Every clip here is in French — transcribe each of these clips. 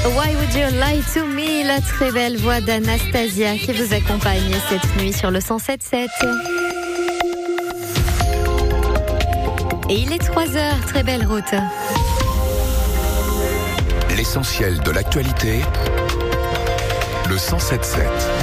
Why Would You Lie to Me, la très belle voix d'Anastasia qui vous accompagne cette nuit sur le 107.7. Et il est 3h, très belle route. L'essentiel de l'actualité, le 107.7.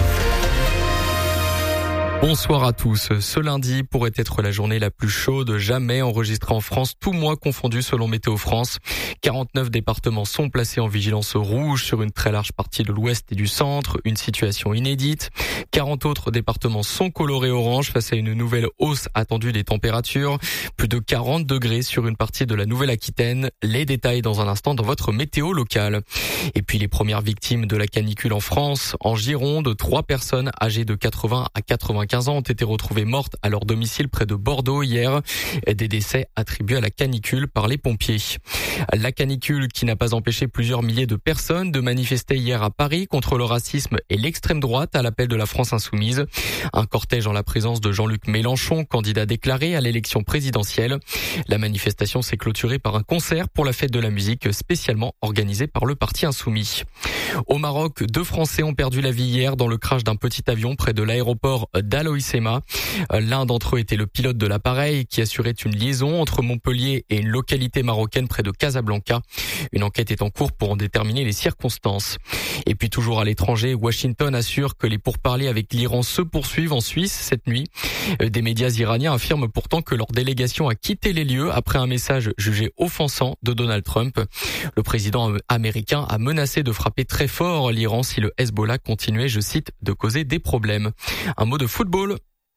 Bonsoir à tous. Ce lundi pourrait être la journée la plus chaude jamais enregistrée en France, tout mois confondu selon Météo France. 49 départements sont placés en vigilance rouge sur une très large partie de l'ouest et du centre, une situation inédite. 40 autres départements sont colorés orange face à une nouvelle hausse attendue des températures. Plus de 40 degrés sur une partie de la Nouvelle-Aquitaine. Les détails dans un instant dans votre météo locale. Et puis les premières victimes de la canicule en France. En Gironde, 3 personnes âgées de 80 à 95 ans ont été retrouvées mortes à leur domicile près de Bordeaux hier. Des décès attribués à la canicule par les pompiers. La canicule qui n'a pas empêché plusieurs milliers de personnes de manifester hier à Paris contre le racisme et l'extrême droite à l'appel de la France insoumise. Un cortège en la présence de Jean-Luc Mélenchon, candidat déclaré à l'élection présidentielle. La manifestation s'est clôturée par un concert pour la fête de la musique spécialement organisé par le parti insoumis. Au Maroc, 2 Français ont perdu la vie hier dans le crash d'un petit avion près de l'aéroport d'Al-Hoceima. L'un d'entre eux était le pilote de l'appareil qui assurait une liaison entre Montpellier et une localité marocaine près de Casablanca. Une enquête est en cours pour en déterminer les circonstances. Et puis toujours à l'étranger, Washington assure que les pourparlers avec l'Iran se poursuivent en Suisse cette nuit. Des médias iraniens affirment pourtant que leur délégation a quitté les lieux après un message jugé offensant de Donald Trump. Le président américain a menacé de frapper très fort l'Iran si le Hezbollah continuait, je cite, de causer des problèmes. Un mot de football.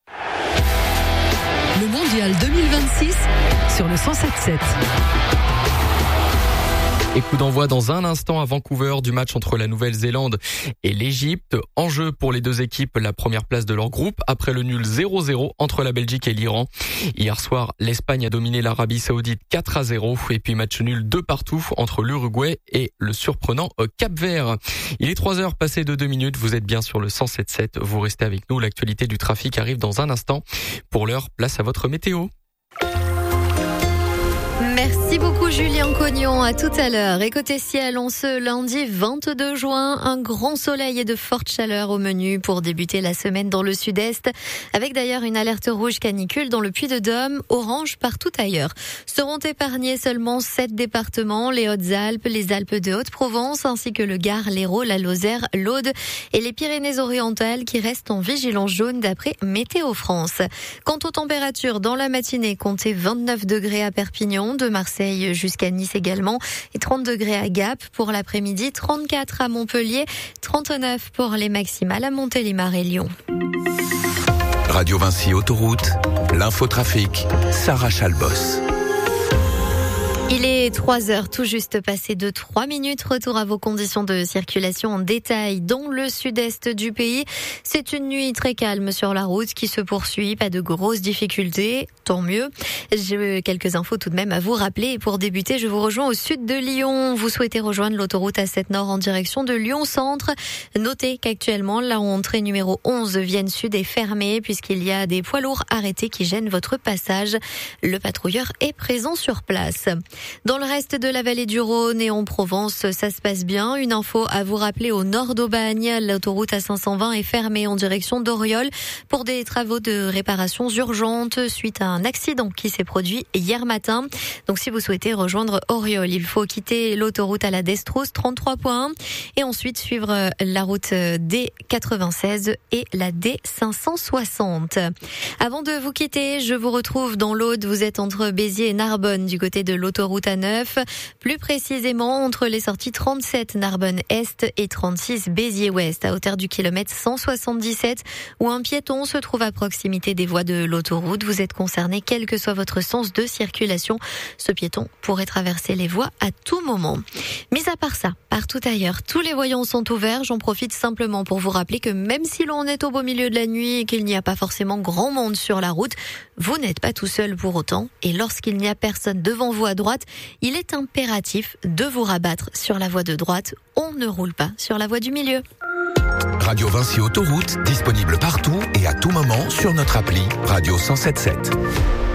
Le mondial 2026 sur le 107.7. Et coup d'envoi dans un instant à Vancouver du match entre la Nouvelle-Zélande et l'Égypte. En jeu pour les deux équipes la première place de leur groupe après le nul 0-0 entre la Belgique et l'Iran. Hier soir, l'Espagne a dominé l'Arabie Saoudite 4-0 et puis match nul 2 partout entre l'Uruguay et le surprenant Cap-Vert. Il est 3h passé de 2 minutes. Vous êtes bien sur le 107.7. Vous restez avec nous. L'actualité du trafic arrive dans un instant. Pour l'heure, place à votre météo. Merci beaucoup Julien Cognon, à tout à l'heure. Et côté ciel, on ce lundi 22 juin, un grand soleil et de fortes chaleurs au menu pour débuter la semaine dans le sud-est, avec d'ailleurs une alerte rouge canicule dans le Puy-de-Dôme, orange partout ailleurs. Seront épargnés seulement 7 départements, les Hautes-Alpes, les Alpes de Haute-Provence, ainsi que le Gard, l'Hérault, la Lozère, l'Aude et les Pyrénées-Orientales qui restent en vigilance jaune d'après Météo France. Quant aux températures, dans la matinée, comptez 29 degrés à Perpignan, de Marseille jusqu'à Nice également, et 30 degrés à Gap pour l'après-midi, 34 à Montpellier, 39 pour les maximales à Montélimar et Lyon. Radio Vinci Autoroute, l'infotrafic, Sarah Chalbos. Il est 3h, tout juste passé de 3 minutes. Retour à vos conditions de circulation en détail dans le sud-est du pays. C'est une nuit très calme sur la route qui se poursuit. Pas de grosses difficultés, tant mieux. J'ai quelques infos tout de même à vous rappeler. Et pour débuter, je vous rejoins au sud de Lyon. Vous souhaitez rejoindre l'autoroute A7 Nord en direction de Lyon-Centre. Notez qu'actuellement, la entrée numéro 11 Vienne Sud est fermée puisqu'il y a des poids lourds arrêtés qui gênent votre passage. Le patrouilleur est présent sur place. Dans le reste de la vallée du Rhône et en Provence, ça se passe bien. Une info à vous rappeler au nord d'Aubagne. L'autoroute A520 est fermée en direction d'Oriol pour des travaux de réparations urgentes suite à un accident qui s'est produit hier matin. Donc si vous souhaitez rejoindre Oriol, il faut quitter l'autoroute à la Destrousse 33.1 et ensuite suivre la route D96 et la D560. Avant de vous quitter, je vous retrouve dans l'Aude. Vous êtes entre Béziers et Narbonne du côté de l'autoroute A9, plus précisément entre les sorties 37 Narbonne-Est et 36 Béziers-Ouest, à hauteur du kilomètre 177, où un piéton se trouve à proximité des voies de l'autoroute. Vous êtes concerné quel que soit votre sens de circulation. Ce piéton pourrait traverser les voies à tout moment. Mis à part ça, partout ailleurs, tous les voyants sont ouverts. J'en profite simplement pour vous rappeler que même si l'on est au beau milieu de la nuit et qu'il n'y a pas forcément grand monde sur la route, vous n'êtes pas tout seul pour autant. Et lorsqu'il n'y a personne devant vous à droite, il est impératif de vous rabattre sur la voie de droite. On ne roule pas sur la voie du milieu. Radio Vinci Autoroute, disponible partout et à tout moment sur notre appli Radio 107.7.